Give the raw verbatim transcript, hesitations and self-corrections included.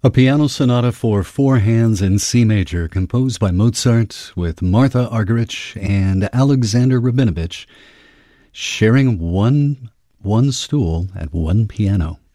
A piano sonata for four hands in C major, composed by Mozart with Martha Argerich and Alexander Rabinovich, sharing one one stool at one piano.